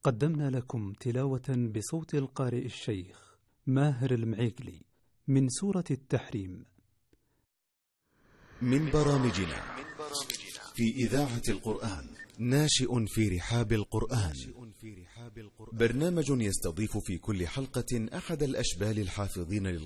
قدمنا لكم تلاوة بصوت القارئ الشيخ ماهر المعيقلي من سورة التحريم. من برامجنا في إذاعة القرآن ناشئ في رحاب القرآن، برنامج يستضيف في كل حلقة أحد الأشبال الحافظين